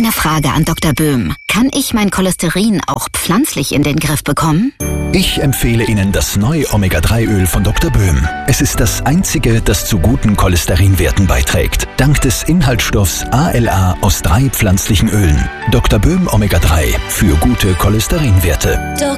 Eine Frage an Dr. Böhm. Kann ich mein Cholesterin auch pflanzlich in den Griff bekommen? Ich empfehle Ihnen das neue Omega-3-Öl von Dr. Böhm. Es ist das einzige, das zu guten Cholesterinwerten beiträgt. Dank des Inhaltsstoffs ALA aus 3 pflanzlichen Ölen. Dr. Böhm Omega-3 für gute Cholesterinwerte.